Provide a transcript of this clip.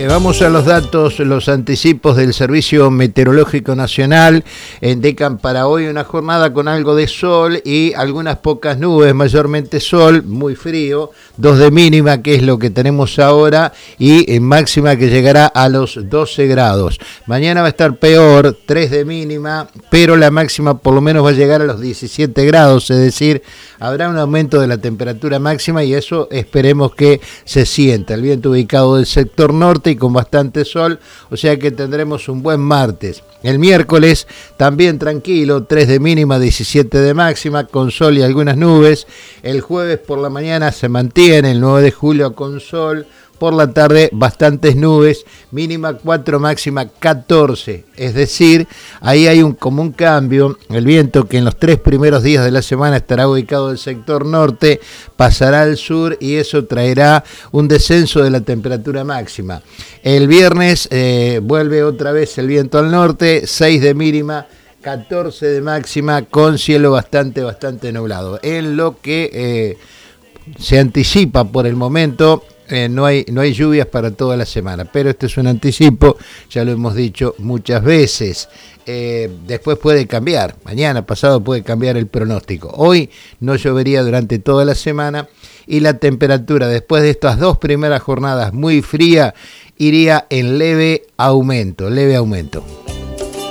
Vamos a los datos, los anticipos del Servicio Meteorológico Nacional. Indican para hoy una jornada con algo de sol y algunas pocas nubes, mayormente sol, muy frío, 2 de mínima, que es lo que tenemos ahora, y en máxima que llegará a los 12 grados. Mañana va a estar peor, 3 de mínima, pero la máxima por lo menos va a llegar a los 17 grados, es decir, habrá un aumento de la temperatura máxima y eso esperemos que se sienta. El viento ubicado del sector norte y con bastante sol, o sea que tendremos un buen martes. El miércoles también tranquilo, 3 de mínima, 17 de máxima, con sol y algunas nubes. El jueves por la mañana se mantiene, el 9 de julio con sol. Por la tarde bastantes nubes, mínima 4, máxima 14. Es decir, ahí hay como un cambio. El viento, que en los 3 primeros días de la semana estará ubicado en el sector norte, pasará al sur y eso traerá un descenso de la temperatura máxima. El viernes vuelve otra vez el viento al norte, 6 de mínima, 14 de máxima, con cielo bastante nublado. En lo que se anticipa por el momento, no hay lluvias para toda la semana, pero este es un anticipo, ya lo hemos dicho muchas veces. Después puede cambiar, mañana, pasado puede cambiar el pronóstico. Hoy no llovería durante toda la semana y la temperatura después de estas 2 primeras jornadas muy fría iría en leve aumento.